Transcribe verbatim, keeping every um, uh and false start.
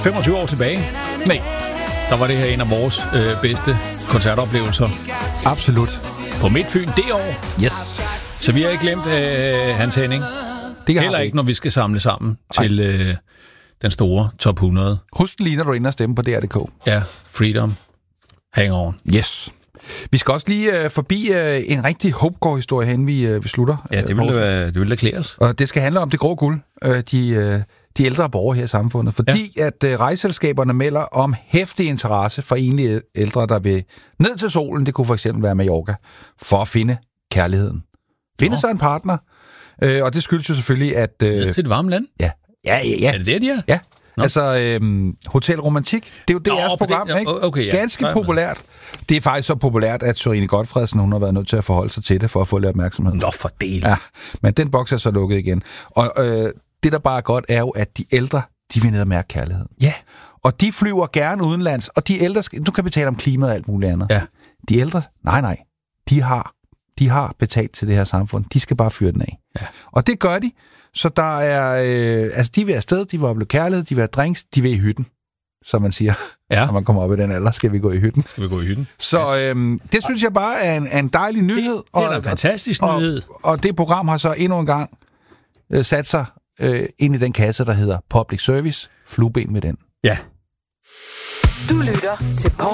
femogtyve år tilbage. Nej. Der var det her en af vores øh, bedste koncertoplevelser. Absolut. På Midtfyn det år. Yes. Så vi har ikke glemt øh, Hans Henning. Det Heller ikke, når vi skal samle sammen Ej. til øh, den store top hundrede. Husk lige, når du ender og stemme på D R punktum d k. Ja, Freedom. Hang on. Yes. Vi skal også lige øh, forbi øh, en rigtig Hobgaard-historie, hen vi, øh, vi slutter. Ja, det ville da, det ville da klæde os. Og det skal handle om det grå guld, øh, de, øh, de ældre borgere her i samfundet. Fordi ja. at øh, rejseselskaberne melder om heftig interesse for enlige ældre, der vil ned til solen, det kunne for eksempel være Mallorca, for at finde kærligheden. Finde sig en partner. Øh, og det skyldes jo selvfølgelig, at... Øh, ja, til det varme land? Ja. Ja, ja, ja. Er det det, de er? Ja. Nå. Altså, øhm, Hotel Romantik, det er jo D R's program, det, ikke? Okay, ja. Ganske populært. Det er faktisk så populært, at Sørine Godfredsen, hun har været nødt til at forholde sig til det, for at få lidt opmærksomhed. Nå, for del. Ja, men den boks er så lukket igen. Og øh, det, der bare er godt, er jo, at de ældre, de vil ned og mærke kærligheden. Ja. Og de flyver gerne udenlands, og de ældre, nu kan vi tale om klimaet og alt muligt andet. Ja. De ældre, nej, nej, de har, de har betalt til det her samfund. De skal bare fyre den af. Ja. Og det gør de. Så der er, øh, altså de vil afsted, de vil opleve kærlighed, de vil have drinks, de vil i hytten, som man siger. Ja. Når man kommer op i den alder, skal vi gå i hytten. Skal vi gå i hytten? Så øhm, det synes jeg bare er en, er en dejlig nyhed. Det, det er en fantastisk og, nyhed. Og, og det program har så endnu en gang øh, sat sig øh, ind i den kasse, der hedder Public Service. Flueben med den. Ja. Du lytter til